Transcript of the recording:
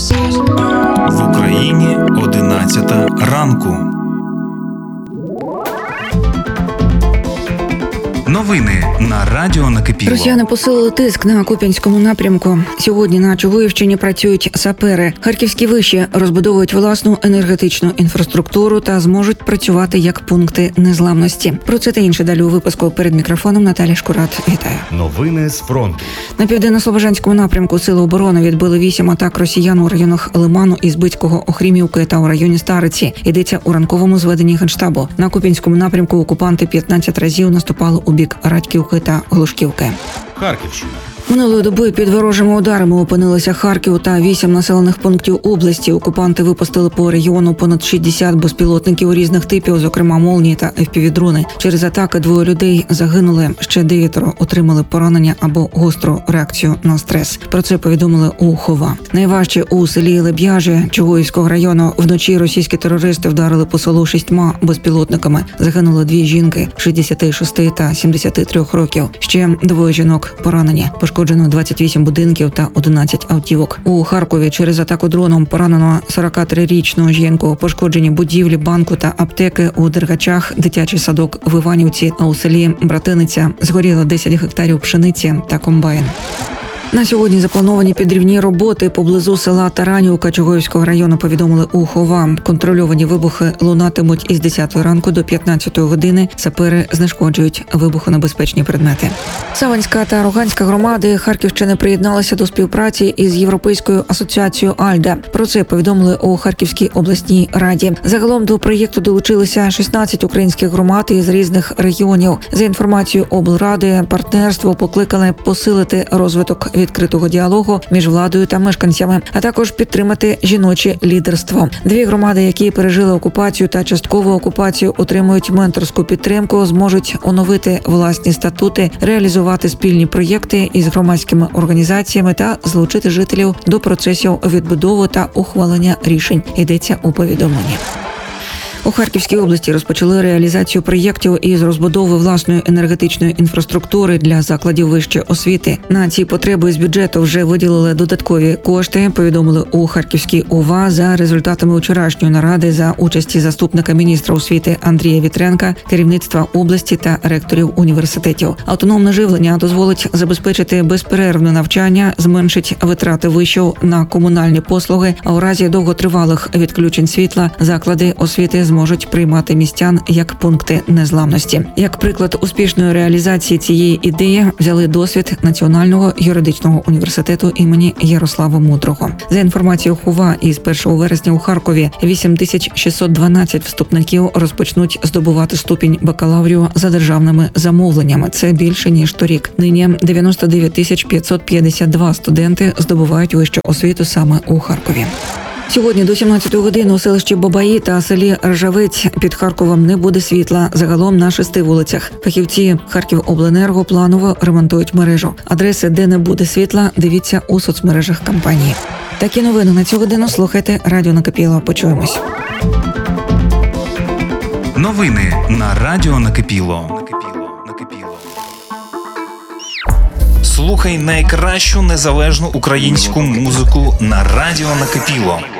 В Україні 11 ранку. Новини на Радіо Накипіло. Росіяни посилили тиск на Куп'янському напрямку. Сьогодні на Чугуївщині працюють сапери. Харківські виші розбудовують власну енергетичну інфраструктуру та зможуть працювати як пункти незламності. Про це та інше далі у випуску. Перед мікрофоном Наталя Шкурат. Вітаю. Новини з фронту. На Південно-Слобожанському напрямку Сили оборони відбили 8 атак росіян у районах Лиману, Ізбицького, Охрімівки та у районі Стариці. Йдеться у ранковому зведенні Генштабу. На Куп'янському напрямку окупанти 15 разів наступали у бік Радьківки та Глушківки. Харківщина. Минулої доби під ворожими ударами опинилися Харків та 8 населених пунктів області. Окупанти випустили по регіону понад 60 безпілотників різних типів, зокрема молнії та FPV-дрони. Через атаки 2 людей загинули, ще 9 отримали поранення або гостру реакцію на стрес. Про це повідомили у Хова. Найважче у селі Леб'яжі Чугуївського району. Вночі російські терористи вдарили по селу 6 безпілотниками. Загинули 2 жінки 66 та 73 років. Ще 2 жінок поранені. Пошкоджено 28 будинків та 11 автівок. У Харкові через атаку дроном поранено 43-річну жінку. Пошкоджені будівлі банку та аптеки у Дергачах, дитячий садок в Іванівці, а у селі Братиниця згоріло 10 гектарів пшениці та комбайн. На сьогодні заплановані підрівні роботи поблизу села Таранівка Чугуївського району, повідомили у Хова. Контрольовані вибухи лунатимуть із 10 ранку до 15 години. Сапери знешкоджують вибухонебезпечні предмети. Саванська та Роганська громади Харківщини приєдналися до співпраці із Європейською асоціацією Альда. Про це повідомили у Харківській обласній раді. Загалом до проєкту долучилися 16 українських громад із різних регіонів. За інформацією облради, партнерство покликали посилити розвиток відкритого діалогу між владою та мешканцями, а також підтримати жіноче лідерство. 2 громади, які пережили окупацію та часткову окупацію, отримують менторську підтримку, зможуть оновити власні статути, реалізувати спільні проєкти із громадськими організаціями та залучити жителів до процесів відбудови та ухвалення рішень. Йдеться у повідомленні. У Харківській області розпочали реалізацію проєктів із розбудови власної енергетичної інфраструктури для закладів вищої освіти. На ці потреби з бюджету вже виділили додаткові кошти, повідомили у Харківській ОВА за результатами вчорашньої наради за участі заступника міністра освіти Андрія Вітренка, керівництва області та ректорів університетів. Автономне живлення дозволить забезпечити безперервне навчання, зменшить витрати вишів на комунальні послуги, а у разі довготривалих відключень світла заклади освіти зможуть приймати містян як пункти незламності. Як приклад успішної реалізації цієї ідеї взяли досвід Національного юридичного університету імені Ярослава Мудрого. За інформацією Хова, із 1 вересня у Харкові 8612 вступників розпочнуть здобувати ступінь бакалаврію за державними замовленнями. Це більше, ніж торік. Нині 99 552 студенти здобувають вищу освіту саме у Харкові. Сьогодні до 17 години у селищі Бабаї та селі Ржавець під Харковом не буде світла. Загалом на 6 вулицях. Фахівці Харківобленерго планово ремонтують мережу. Адреси, де не буде світла, дивіться у соцмережах компанії. Такі новини на цю годину слухайте Радіо Накипіло. Почуємось. Новини на Радіо Накипіло. Слухай найкращу незалежну українську музику на Радіо Накипіло.